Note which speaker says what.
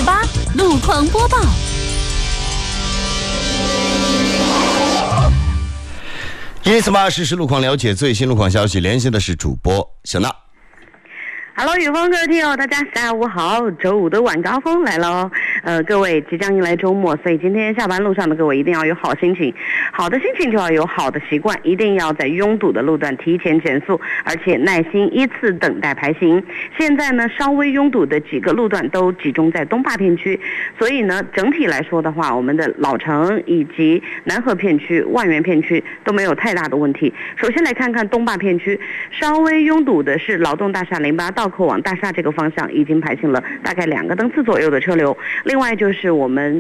Speaker 1: 908路况播报。
Speaker 2: 148实时路况，了解最新路况消息，联系的是主播小娜。
Speaker 3: Hello， 雨峰，各位听友，大家下午好！周五的晚高峰来了哦。各位即将迎来周末，所以今天下班路上的各位一定要有好心情。好的心情就要有好的习惯，一定要在拥堵的路段提前减速，而且耐心依次等待排行。现在呢，稍微拥堵的几个路段都集中在东坝片区，所以呢，整体来说的话，我们的老城以及南河片区、万源片区都没有太大的问题。首先来看看东坝片区，稍微拥堵的是劳动大厦08道口往大厦这个方向，已经排行了大概2个灯次左右的车流。另外就是我们